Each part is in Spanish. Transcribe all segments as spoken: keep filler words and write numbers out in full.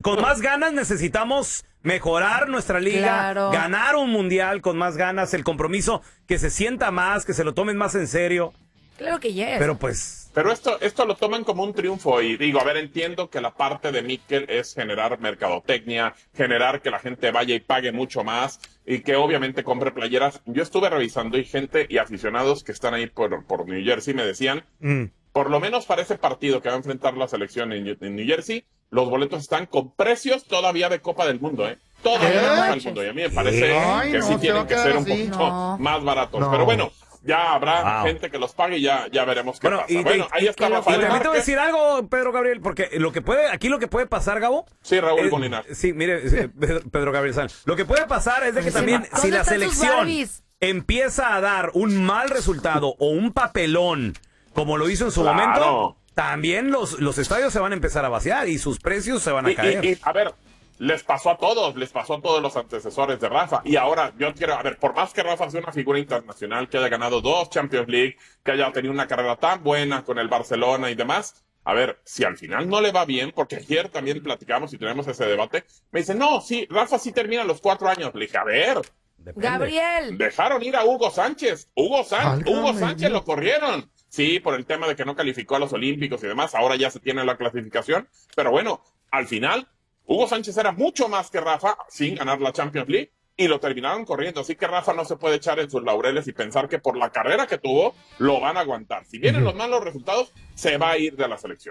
con más ganas necesitamos mejorar nuestra liga, Claro. ganar un mundial con más ganas, el compromiso, que se sienta más, que se lo tomen más en serio. Claro que yes. Pero pues... Pero esto, esto lo toman como un triunfo y digo, a ver, entiendo que la parte de Mikel es generar mercadotecnia, generar que la gente vaya y pague mucho más y que obviamente compre playeras. Yo estuve revisando y gente y aficionados que están ahí por, por New Jersey me decían, mm. por lo menos para ese partido que va a enfrentar la selección en, en New Jersey, los boletos están con precios todavía de Copa del Mundo, ¿eh? Todavía de Copa del Mundo. Y a mí me parece Ay, que no, sí se tienen va a que quedar ser un así. poquito No. más baratos. No. Pero bueno, ya habrá Wow. gente que los pague y ya, ya veremos qué Bueno, pasa. y, bueno, y- ahí está y- Rafael y también te voy a Márquez. decir algo, Pedro Gabriel, porque lo que puede, aquí lo que puede pasar, Gabo. Sí, Raúl eh, Molinar. Sí, mire, eh, Pedro, Pedro Gabriel Sanz. Lo que puede pasar es de que Sí, también, ¿dónde si la están sus selección Barbies? empieza a dar un mal resultado o un papelón, como lo hizo en su Claro. momento, también los, los estadios se van a empezar a vaciar y sus precios se van a Y, caer. y- y, a ver, les pasó a todos, les pasó a todos los antecesores de Rafa. Y ahora yo quiero, a ver, por más que Rafa sea una figura internacional, que haya ganado dos Champions League, que haya tenido una carrera tan buena con el Barcelona y demás, a ver, si al final no le va bien, porque ayer también platicamos y tenemos ese debate, me dicen, no, sí, Rafa sí termina los cuatro años. Le dije, a ver, Depende. Gabriel. dejaron ir a Hugo Sánchez. Hugo, San- Válgame Hugo Sánchez Dios. lo corrieron. Sí, por el tema de que no calificó a los Olímpicos y demás. Ahora ya se tiene la clasificación. Pero bueno, al final, Hugo Sánchez era mucho más que Rafa sin ganar la Champions League y lo terminaron corriendo. Así que Rafa no se puede echar en sus laureles y pensar que por la carrera que tuvo, lo van a aguantar. Si vienen los malos resultados, se va a ir de la selección.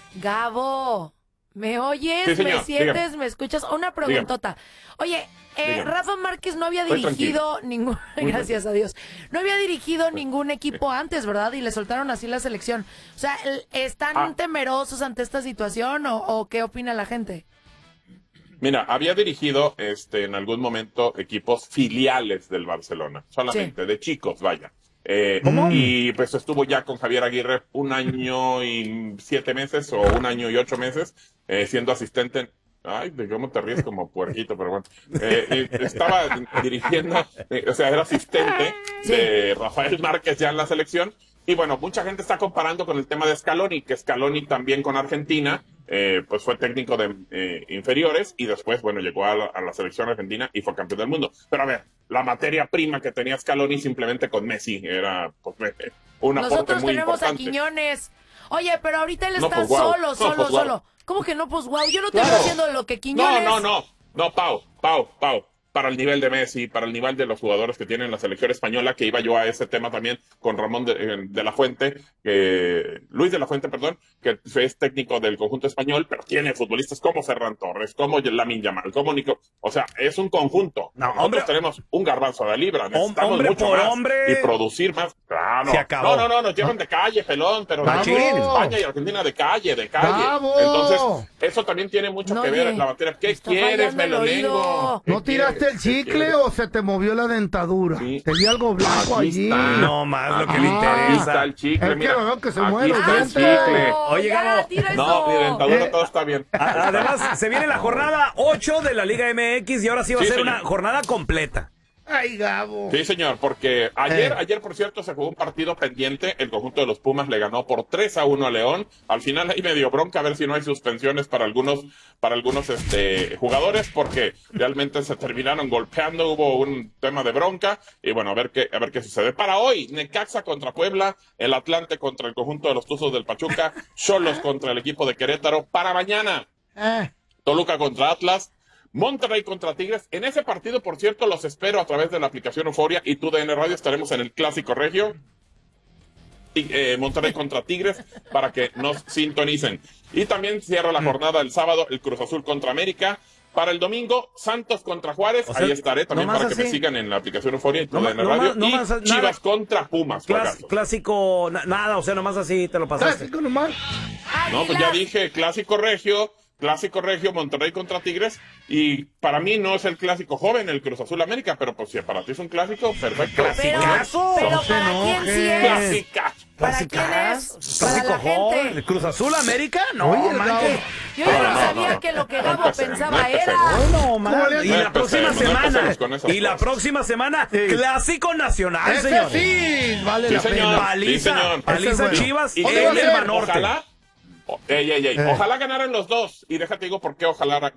Gabo, ¿me oyes? Sí, señor, ¿Me sientes? dígame. ¿Me escuchas? Una preguntota. Oye, eh, Dígame. Rafa Márquez no había Estoy dirigido ningún... Muy Gracias a Dios. No había dirigido ningún equipo antes, ¿verdad? Y le soltaron así la selección. O sea, el- ¿están Ah. temerosos ante esta situación o, o qué opina la gente? Mira, había dirigido este, en algún momento equipos filiales del Barcelona, solamente, de chicos, vaya. Eh, y pues estuvo ya con Javier Aguirre un año y siete meses o un año y ocho meses eh, siendo asistente. Ay, de cómo te ríes como puerquito, pero bueno. Eh, y estaba dirigiendo, eh, o sea, era asistente de Rafael Márquez ya en la selección. Y bueno, mucha gente está comparando con el tema de Scaloni, que Scaloni también con Argentina, eh, pues fue técnico de eh, inferiores y después, bueno, llegó a la, a la selección argentina y fue campeón del mundo. Pero a ver, la materia prima que tenía Scaloni simplemente con Messi era pues, eh, un aporte Nosotros muy tenemos importante. a Quiñones. Oye, pero ahorita él No, está pues, guau. solo, No, solo, pues, guau. solo. ¿Cómo que no? Pues wow, yo no te Claro. estoy haciendo lo que Quiñones. No, no, no, no, Pau, Pau, Pau. Para el nivel de Messi, para el nivel de los jugadores que tienen la selección española, que iba yo a ese tema también con Ramón de, eh, de la Fuente, que, Luis de la Fuente, perdón, que es técnico del conjunto español, pero tiene futbolistas como Ferran Torres, como Lamine Yamal, como Nico. O sea, es un conjunto. No, Nosotros hombre. tenemos un garbanzo de libra, necesitamos hombre mucho por más hombre. y producir más. Claro. Se acabó. No, no, no, nos llevan de calle, pelón, pero ¡Vamos! nosotros, España y Argentina de calle, de calle. ¡Vamos! Entonces, eso también tiene mucho No, que ver oye, en la materia. ¿Qué está quieres, fallando el Melolengo? oído. ¿Qué ¿No tiraste quieres? el ¿Qué chicle quieres? o se te movió la dentadura? Sí. Te di algo blanco Aquí allí. está. No más lo que Aquí le está, aquí interesa. está el chicle, Es que mira. veo que se Aquí mueve el está el diente. chicle. Oye, ya, Gabo. tira No, eso. mi dentadura Eh. todo está bien. A- Además, se viene la jornada ocho de la Liga M X y ahora sí va a Sí, ser señor. una jornada completa. Ay, Gabo. Sí, señor, porque ayer, Eh. ayer, por cierto, se jugó un partido pendiente. El conjunto de los Pumas le ganó por tres a uno a León. Al final ahí me dio bronca a ver si no hay suspensiones para algunos, para algunos este, jugadores, porque realmente se terminaron golpeando, hubo un tema de bronca. Y bueno, a ver qué, a ver qué sucede. Para hoy, Necaxa contra Puebla, el Atlante contra el conjunto de los Tuzos del Pachuca, Xolos contra el equipo de Querétaro. Para mañana, Eh, Toluca contra Atlas, Monterrey contra Tigres. En ese partido, por cierto, los espero a través de la aplicación Euforia y tu D N Radio. Estaremos en el Clásico Regio. Y, eh, Monterrey contra Tigres para que nos sintonicen. Y también cierra la jornada el sábado el Cruz Azul contra América. Para el domingo, Santos contra Juárez. O sea, Ahí estaré también nomás para que me así. sigan en la aplicación Euforia y tu No D ma- N no Radio. ma- no y más- nada. Chivas contra Pumas. Clas- juegazos. clásico, na- nada, o sea, nomás así te lo pasaste. clásico nomás. No, pues ya dije, clásico regio, clásico regio, Monterrey contra Tigres, y para mí no es el clásico joven, el Cruz Azul América, pero pues si para ti es un clásico, perfecto. Pero, Clasicazo. pero No se ¿para quién enoje. sí es? Clásica. ¿Para quién es? Para Clásico la joven. gente. ¿El Cruz Azul América? No, Oye, manches. Gabo. Yo ya No, no, no, sabía no. que lo que No Gabo empecemos, pensaba no era. empecemos. No, man. le Y haces? la próxima No empecemos, no semana, empecemos con esas y la cosas. próxima semana, Sí. clásico nacional, Ese señor. sí, vale Sí, la señor. pena. Paliza, Sí, señor. paliza Ese es bueno. Chivas Y en ¿Dónde va a el ser? Banorte. Ojalá, o- ey, ey, ey, Eh. ojalá ganaran los dos, y déjate digo por qué ojalá